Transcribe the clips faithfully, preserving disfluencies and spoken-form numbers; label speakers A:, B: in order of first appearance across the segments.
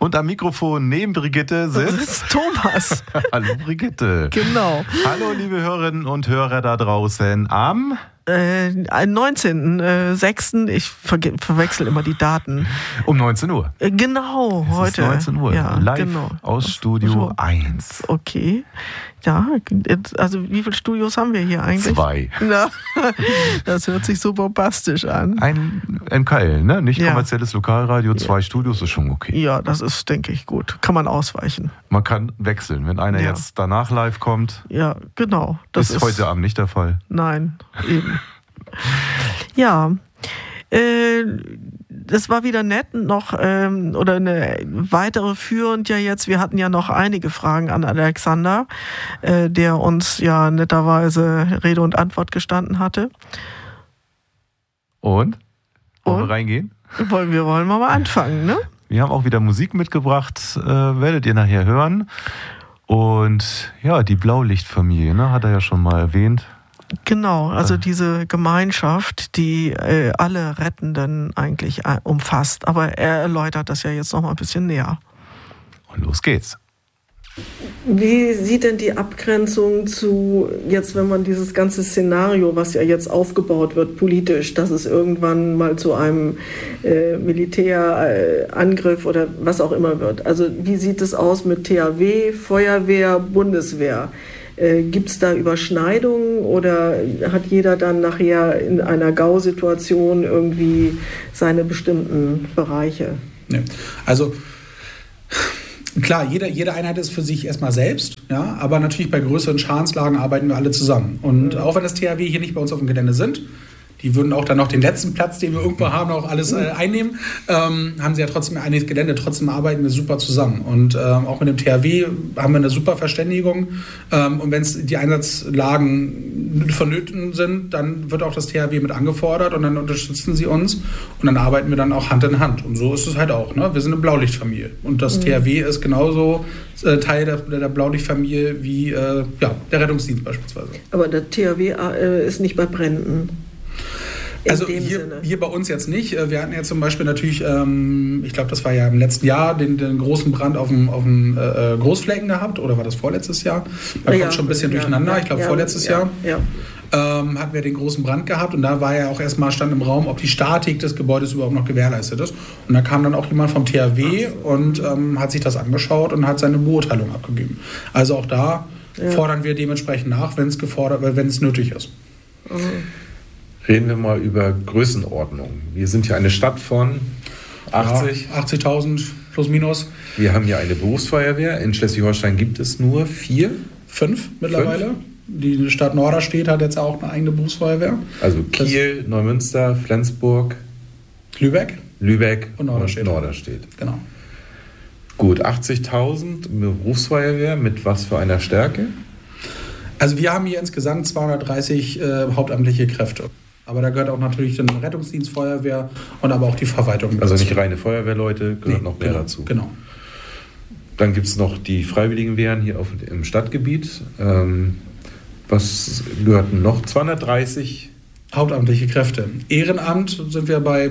A: Und am Mikrofon neben Brigitte sitzt,
B: sitzt Thomas.
A: Hallo Brigitte.
B: Genau.
A: Hallo liebe Hörerinnen und Hörer da draußen am...
B: Äh, neunzehnten sechsten Ich verge- verwechsel immer die Daten.
A: Um neunzehn Uhr.
B: Äh, genau,
A: Es
B: heute.
A: ist neunzehn Uhr.
B: Ja,
A: Live
B: genau.
A: aus Studio eins.
B: Okay. Ja, also wie viele Studios haben wir hier eigentlich?
A: Zwei.
B: Na, das hört sich so bombastisch an.
A: Ein N K L, ne? Nicht
B: Ja.
A: kommerzielles Lokalradio, zwei Studios ist schon okay.
B: Ja, das ist, denke ich, gut. Kann man ausweichen.
A: Man kann wechseln. Wenn einer
B: Ja.
A: jetzt danach live kommt,
B: Ja, genau. Das
A: ist, heute Abend nicht der Fall.
B: Nein, eben. Ja, äh, das war wieder nett, noch ähm, oder eine weitere führend ja jetzt. Wir hatten ja noch einige Fragen an Alexander, äh, der uns ja netterweise Rede und Antwort gestanden hatte.
A: Und? Wollen
B: Und?
A: wir reingehen?
B: Wollen wir wollen wir mal anfangen, ne?
A: Wir haben auch wieder Musik mitgebracht, äh, werdet ihr nachher hören. Und ja, die Blaulichtfamilie, ne, hat er ja schon mal erwähnt.
B: Genau, also diese Gemeinschaft, die äh, alle Rettenden eigentlich äh, umfasst. Aber er erläutert das ja jetzt noch mal ein bisschen näher.
A: Und los geht's.
C: Wie sieht denn die Abgrenzung zu, jetzt wenn man dieses ganze Szenario, was ja jetzt aufgebaut wird, politisch, dass es irgendwann mal zu einem äh, Militärangriff äh, oder was auch immer wird. Also wie sieht es aus mit T H W, Feuerwehr, Bundeswehr? Äh, Gibt es da Überschneidungen oder hat jeder dann nachher in einer G A U-Situation irgendwie seine bestimmten Bereiche?
D: Ja. Also klar, jede, jede Einheit ist für sich erstmal selbst, ja, aber natürlich bei größeren Schadenslagen arbeiten wir alle zusammen. Und auch wenn das T H W hier nicht bei uns auf dem Gelände sind, die würden auch dann noch den letzten Platz, den wir irgendwo haben, auch alles äh, einnehmen, ähm, haben sie ja trotzdem ein einiges Gelände, trotzdem arbeiten wir super zusammen. Und ähm, auch mit dem T H W haben wir eine super Verständigung. Ähm, und wenn es die Einsatzlagen vonnöten sind, dann wird auch das T H W mit angefordert und dann unterstützen sie uns und dann arbeiten wir dann auch Hand in Hand. Und so ist es halt auch. Ne? Wir sind eine Blaulichtfamilie und das mhm. T H W ist genauso äh, Teil der, der Blaulichtfamilie wie äh, ja, der Rettungsdienst beispielsweise.
C: Aber der T H W äh, ist nicht bei Bränden. In
D: also hier, hier bei uns jetzt nicht. Wir hatten ja zum Beispiel natürlich, ähm, ich glaube, das war ja im letzten Jahr, den, den großen Brand auf dem, auf dem äh, Großflecken gehabt. Oder war das vorletztes Jahr? Da
C: ja,
D: kommt schon ein bisschen
C: ja,
D: durcheinander.
C: Ja,
D: ich glaube,
C: ja,
D: vorletztes
C: ja,
D: Jahr
C: ja.
D: Ähm, hatten wir den großen Brand gehabt. Und da war ja auch erstmal stand im Raum, ob die Statik des Gebäudes überhaupt noch gewährleistet ist. Und da kam dann auch jemand vom T H W und ähm, hat sich das angeschaut und hat seine Beurteilung abgegeben. Also auch da ja. fordern wir dementsprechend nach, wenn es gefordert, wenn es nötig ist.
C: Mhm.
E: Reden wir mal über Größenordnung. Wir sind hier eine Stadt von achtzig.
D: Ja, achtzigtausend plus minus.
E: Wir haben hier eine Berufsfeuerwehr. In Schleswig-Holstein gibt es nur vier.
D: Fünf mittlerweile. Fünf? Die Stadt Norderstedt hat jetzt auch eine eigene Berufsfeuerwehr.
E: Also Kiel, das Neumünster, Flensburg,
D: Lübeck,
E: Lübeck
D: und Norderstedt.
E: Und Norderstedt.
D: Genau.
E: Gut, achtzigtausend Berufsfeuerwehr mit was für einer Stärke?
D: Also wir haben hier insgesamt zweihundertdreißig äh, hauptamtliche Kräfte. Aber da gehört auch natürlich dann Rettungsdienst, Feuerwehr und aber auch die Verwaltung.
E: Also nicht reine Feuerwehrleute, gehört nee, noch mehr
D: genau,
E: dazu.
D: Genau.
E: Dann gibt es noch die Freiwilligenwehren hier auf, im Stadtgebiet. Ähm, was gehörten noch? zweihundertdreißig
D: hauptamtliche Kräfte. Ehrenamt sind wir bei,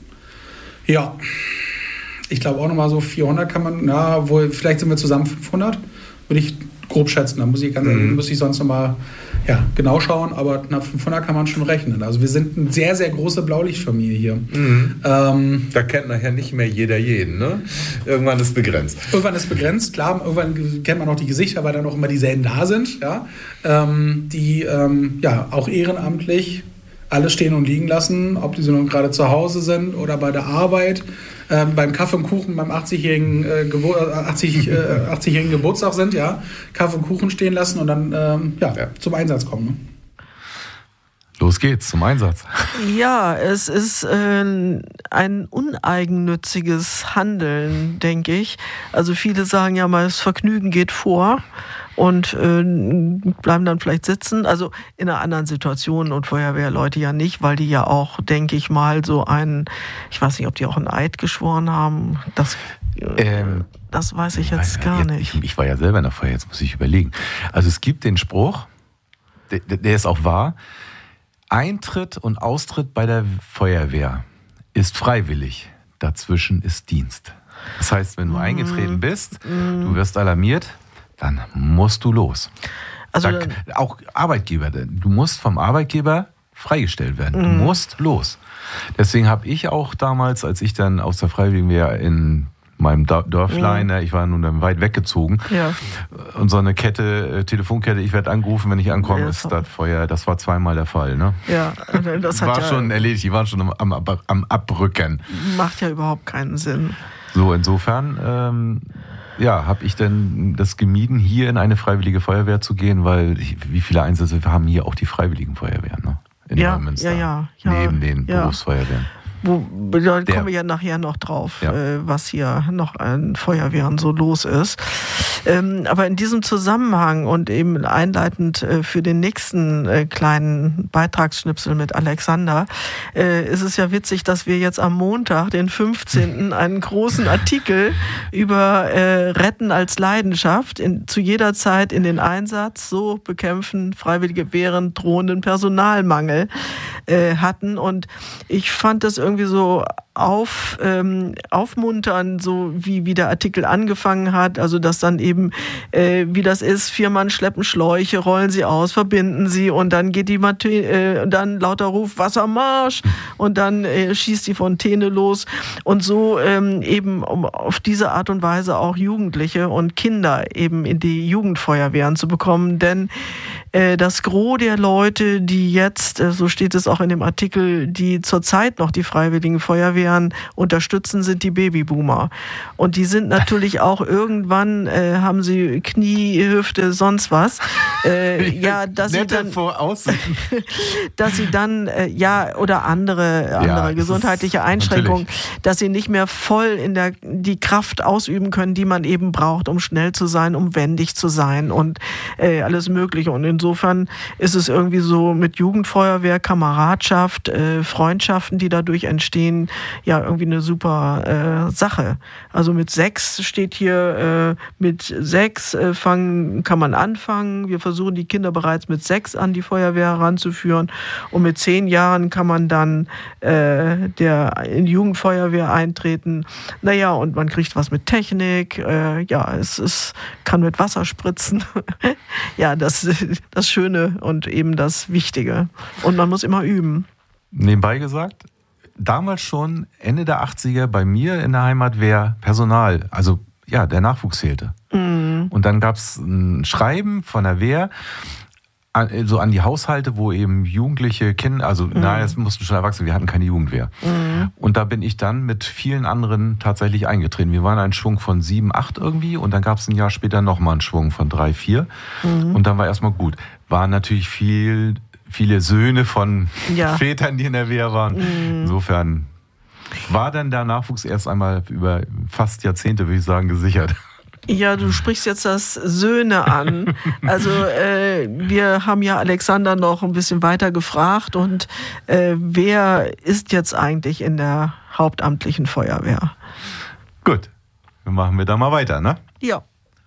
D: ja, ich glaube auch nochmal so vierhundert kann man, ja, wohl, vielleicht sind wir zusammen fünfhundert, würde ich grob schätzen. Da muss ich, ganz, mhm. muss ich sonst nochmal ja, genau schauen, aber knapp fünfhundert kann man schon rechnen. Also wir sind eine sehr, sehr große Blaulichtfamilie hier.
E: Mhm.
D: Ähm,
E: da kennt nachher nicht mehr jeder jeden, ne? Irgendwann ist begrenzt.
D: Irgendwann ist begrenzt, klar. Irgendwann kennt man auch die Gesichter, weil dann auch immer dieselben da sind. Ja? Ähm, die ähm, ja auch ehrenamtlich alles stehen und liegen lassen, ob die so nun gerade zu Hause sind oder bei der Arbeit, ähm, beim Kaffee und Kuchen beim achtzigjährigen, äh, Gebur- achtzig, äh, achtzigjährigen Geburtstag sind, ja, Kaffee und Kuchen stehen lassen und dann ähm, ja, ja. zum Einsatz kommen. Ne?
A: Los geht's zum Einsatz.
B: Ja, es ist äh, ein uneigennütziges Handeln, denke ich. Also viele sagen ja mal, das Vergnügen geht vor und äh, bleiben dann vielleicht sitzen. Also in einer anderen Situation und Feuerwehrleute ja nicht, weil die ja auch, denke ich mal, so einen, ich weiß nicht, ob die auch einen Eid geschworen haben. Das, ähm, das weiß ich jetzt gar
A: jetzt,
B: nicht.
A: Ich, ich war ja selber in der Feuerwehr, jetzt muss ich überlegen. Also es gibt den Spruch, der, der ist auch wahr, Eintritt und Austritt bei der Feuerwehr ist freiwillig, dazwischen ist Dienst. Das heißt, wenn du mhm. eingetreten bist, mhm. du wirst alarmiert, dann musst du los. Also da, auch Arbeitgeber, du musst vom Arbeitgeber freigestellt werden. Mhm. Du musst los. Deswegen habe ich auch damals, als ich dann aus der Freiwilligenwehr in meinem Dörflein, mhm. ich war nun dann weit weggezogen, ja. und so eine Kette, Telefonkette, ich werde angerufen, wenn ich ankomme, ja, ist das Feuer. Das war zweimal der Fall. Ne?
B: Ja, das hat
A: war
B: ja
A: schon erledigt, die waren schon am, am, am Abrücken.
B: Macht ja überhaupt keinen Sinn.
A: So, insofern ähm, ja, habe ich dann das gemieden, hier in eine freiwillige Feuerwehr zu gehen, weil wie viele Einsätze, wir haben hier auch die freiwilligen Feuerwehren, ne? In
B: ja,
A: Neumünster,
B: ja, ja, ja,
A: neben den
B: ja.
A: Berufsfeuerwehren.
B: Wo, da kommen Der, wir ja nachher noch drauf, ja. äh, was hier noch an Feuerwehren so los ist. Ähm, aber in diesem Zusammenhang und eben einleitend äh, für den nächsten äh, kleinen Beitragsschnipsel mit Alexander, äh, ist es ja witzig, dass wir jetzt am Montag, den fünfzehnten einen großen Artikel über äh, Retten als Leidenschaft in, zu jeder Zeit in den Einsatz, so bekämpfen Freiwillige Wehren drohenden Personalmangel äh, hatten. Und ich fand das irgendwie irgendwie so auf, ähm, aufmuntern, so wie, wie der Artikel angefangen hat, also dass dann eben, äh, wie das ist, vier Mann schleppen Schläuche, rollen sie aus, verbinden sie und dann geht die Mate- äh, dann lauter Ruf, Wassermarsch und dann äh, schießt die Fontäne los und so ähm, eben um auf diese Art und Weise auch Jugendliche und Kinder eben in die Jugendfeuerwehren zu bekommen, denn äh, das Gros der Leute, die jetzt, äh, so steht es auch in dem Artikel, die zurzeit noch die Freiwilligen Feuerwehren unterstützen, sind die Babyboomer. Und die sind natürlich auch irgendwann, äh, haben sie Knie, Hüfte, sonst was. Äh, ja, dass sie dann, dass sie dann, äh, ja, oder andere, andere ja, gesundheitliche Einschränkungen, natürlich. Dass sie nicht mehr voll in der, die Kraft ausüben können, die man eben braucht, um schnell zu sein, um wendig zu sein und äh, alles Mögliche. Und insofern ist es irgendwie so mit Jugendfeuerwehr, Kameradschaft, äh, Freundschaften, die dadurch entstehen, ja, irgendwie eine super äh, Sache. Also mit sechs steht hier, äh, mit sechs äh, fangen, kann man anfangen. Wir versuchen die Kinder bereits mit sechs an die Feuerwehr heranzuführen. Und mit zehn Jahren kann man dann äh, der, in die Jugendfeuerwehr eintreten. Naja, und man kriegt was mit Technik. Äh, ja, es ist, kann mit Wasser spritzen. Ja, das ist das Schöne und eben das Wichtige. Und man muss immer üben.
A: Nebenbei gesagt, damals schon, Ende der achtziger, bei mir in der Heimatwehr Personal, also ja, der Nachwuchs fehlte. Mhm. Und dann gab es ein Schreiben von der Wehr, an, so an die Haushalte, wo eben jugendliche Kinder, also mhm. nein, es mussten schon Erwachsene, wir hatten keine Jugendwehr. Mhm. Und da bin ich dann mit vielen anderen tatsächlich eingetreten. Wir waren ein Schwung von sieben, acht irgendwie und dann gab es ein Jahr später nochmal einen Schwung von drei, vier. Mhm. Und dann war erstmal gut. War natürlich viel... viele Söhne von ja. Vätern, die in der Wehr waren. Mhm. Insofern war dann der Nachwuchs erst einmal über fast Jahrzehnte, würde ich sagen, gesichert.
B: Ja, du sprichst jetzt das Söhne an. Also äh, wir haben ja Alexander noch ein bisschen weiter gefragt und äh, wer ist jetzt eigentlich in der hauptamtlichen Feuerwehr?
A: Gut, dann machen wir da mal weiter, ne?
B: Ja.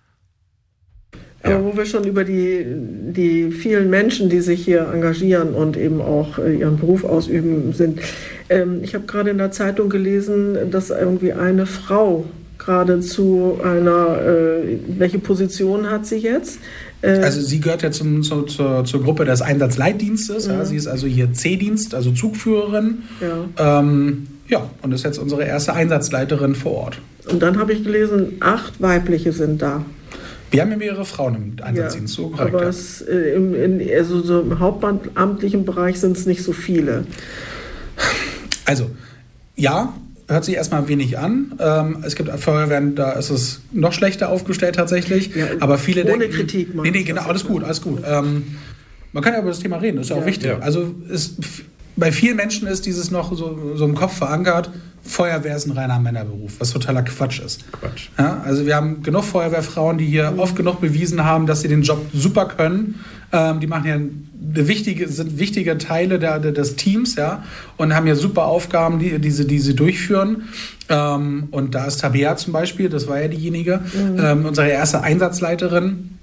C: Aber wo wir schon über die, die vielen Menschen, die sich hier engagieren und eben auch ihren Beruf ausüben, sind. Ähm, ich habe gerade in der Zeitung gelesen, dass irgendwie eine Frau gerade zu einer, äh, welche Position hat sie jetzt? Äh,
D: also sie gehört ja zum, zu, zur, zur Gruppe des Einsatzleitdienstes. Mhm. Ja, sie ist also hier C-Dienst, also Zugführerin. Ja. Ähm, ja, und ist jetzt unsere erste Einsatzleiterin vor Ort.
C: Und dann habe ich gelesen, acht weibliche sind da.
D: Wir haben ja mehrere Frauen im Einsatzdienst,
C: ja,
D: so korrekt.
C: Aber es, äh, im, in, also so im hauptamtlichen Bereich sind es nicht so viele.
D: Also, ja, hört sich erstmal wenig an. Ähm, es gibt Feuerwehren, da ist es noch schlechter aufgestellt tatsächlich. Ja, aber viele
C: ohne
D: denken,
C: Kritik.
D: Nee, nee, genau, alles gut, alles gut. Ähm, man kann ja über das Thema reden, das ist ja auch ja. wichtig.
A: Ja.
D: Also ist, bei vielen Menschen ist dieses noch so, so im Kopf verankert, Feuerwehr ist ein reiner Männerberuf, was totaler Quatsch ist.
A: Quatsch.
D: Ja, also wir haben genug Feuerwehrfrauen, die hier mhm. oft genug bewiesen haben, dass sie den Job super können. Ähm, die machen ja eine wichtige, sind wichtige Teile der, der, des Teams, ja, und haben ja super Aufgaben, die, die, sie, die sie durchführen. Ähm, und da ist Tabea zum Beispiel, das war ja diejenige, mhm. ähm, unsere erste Einsatzleiterin.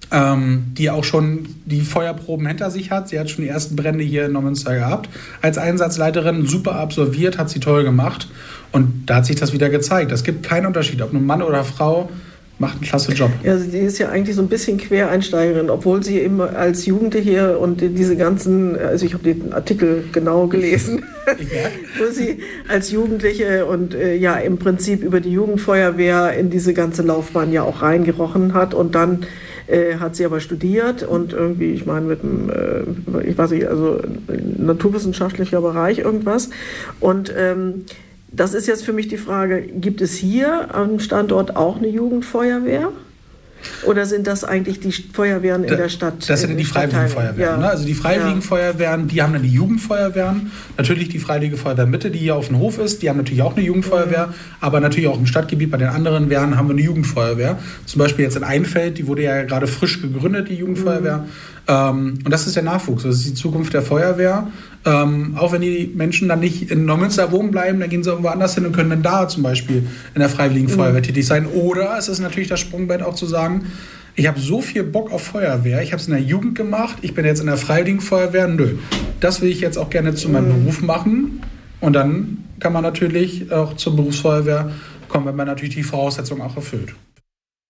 D: ähm, die auch schon die Feuerproben hinter sich hat. Sie hat schon die ersten Brände hier in Neumünster gehabt. Als Einsatzleiterin super absolviert, hat sie toll gemacht. Und da hat sich das wieder gezeigt. Es gibt keinen Unterschied, ob nun Mann oder Frau, macht einen klasse Job.
C: Ja, sie ist ja eigentlich so ein bisschen Quereinsteigerin, obwohl sie immer als Jugendliche hier und diese ganzen, also ich habe den Artikel genau gelesen, ja. wo sie als Jugendliche und äh, ja im Prinzip über die Jugendfeuerwehr in diese ganze Laufbahn ja auch reingerochen hat und dann äh, hat sie aber studiert und irgendwie, ich meine mit einem, äh, ich weiß nicht, also naturwissenschaftlicher Bereich irgendwas und ähm, das ist jetzt für mich die Frage, gibt es hier am Standort auch eine Jugendfeuerwehr? Oder sind das eigentlich die Feuerwehren in der Stadt?
D: Das sind die Freiwilligen Feuerwehren. Ja. Ne? Also die Freiwilligen ja. Feuerwehren, die haben dann die Jugendfeuerwehren. Natürlich die Freiwillige Feuerwehr Mitte, die hier auf dem Hof ist, die haben natürlich auch eine Jugendfeuerwehr. Mhm. Aber natürlich auch im Stadtgebiet bei den anderen Wehren haben wir eine Jugendfeuerwehr. Zum Beispiel jetzt in Einfeld, die wurde ja gerade frisch gegründet, die Jugendfeuerwehr. Mhm. Ähm, und das ist der Nachwuchs, das ist die Zukunft der Feuerwehr. Ähm, auch wenn die Menschen dann nicht in Neumünster wohnen bleiben, dann gehen sie irgendwo anders hin und können dann da zum Beispiel in der Freiwilligen Feuerwehr mhm. tätig sein. Oder es ist natürlich das Sprungbrett auch zu sagen, ich habe so viel Bock auf Feuerwehr, ich habe es in der Jugend gemacht, ich bin jetzt in der Freiwilligen Feuerwehr, nö, das will ich jetzt auch gerne zu meinem mhm. Beruf machen. Und dann kann man natürlich auch zur Berufsfeuerwehr kommen, wenn man natürlich die Voraussetzungen auch erfüllt.